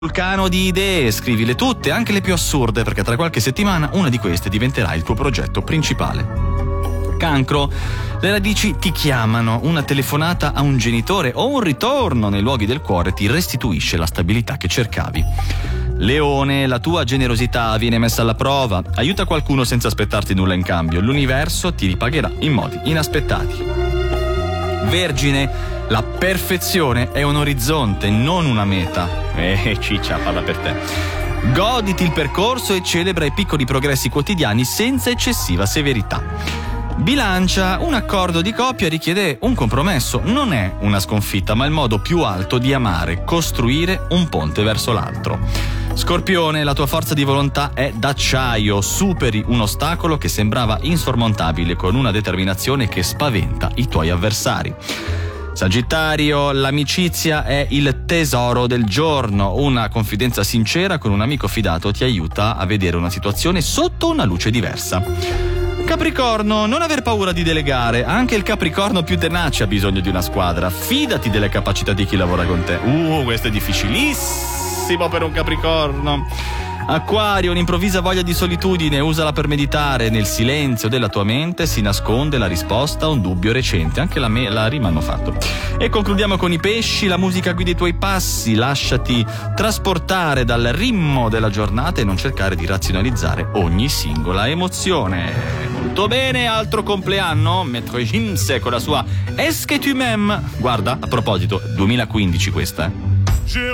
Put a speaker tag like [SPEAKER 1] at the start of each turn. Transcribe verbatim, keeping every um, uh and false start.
[SPEAKER 1] Vulcano di idee, scrivile tutte, anche le più assurde, perché tra qualche settimana una di queste diventerà il tuo progetto principale. Cancro, le radici ti chiamano, una telefonata a un genitore o un ritorno nei luoghi del cuore ti restituisce la stabilità che cercavi. Leone, la tua generosità viene messa alla prova, aiuta qualcuno senza aspettarti nulla in cambio, l'universo ti ripagherà in modi inaspettati. Vergine, la perfezione è un orizzonte, non una meta. Eh, ciccia, parla per te. Goditi il percorso e celebra i piccoli progressi quotidiani senza eccessiva severità. Bilancia, un accordo di coppia richiede un compromesso, non è una sconfitta, ma il modo più alto di amare, costruire un ponte verso l'altro. Scorpione, la tua forza di volontà è d'acciaio, superi un ostacolo che sembrava insormontabile con una determinazione che spaventa i tuoi avversari. Sagittario, l'amicizia è il tesoro del giorno, una confidenza sincera con un amico fidato ti aiuta a vedere una situazione sotto una luce diversa. Capricorno, non aver paura di delegare, anche il Capricorno più tenace ha bisogno di una squadra, fidati delle capacità di chi lavora con te. Uh, questo è difficilissimo per un Capricorno. Acquario, un'improvvisa voglia di solitudine, usala per meditare, nel silenzio della tua mente si nasconde la risposta a un dubbio recente, anche la, me- la rima hanno fatto. E concludiamo con i pesci, la musica guida i tuoi passi, lasciati trasportare dal ritmo della giornata e non cercare di razionalizzare ogni singola emozione. Molto bene, altro compleanno, Maître Gims con la sua Est-ce que tu m'aimes? Guarda, a proposito, duemilaquindici questa, eh.